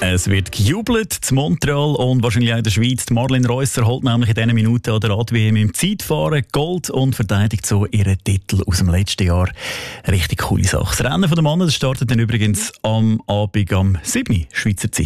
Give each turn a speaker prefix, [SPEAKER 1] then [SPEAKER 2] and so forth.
[SPEAKER 1] Es wird gejubelt zu Montreal und wahrscheinlich auch in der Schweiz. Die Marlene Reusser holt nämlich in diesen Minuten an der Rad-WM im Zeitfahren Gold und verteidigt so ihren Titel aus dem letzten Jahr. Richtig coole Sache. Das Rennen der Männer startet dann übrigens am Abend am 7. Schweizer Zeit.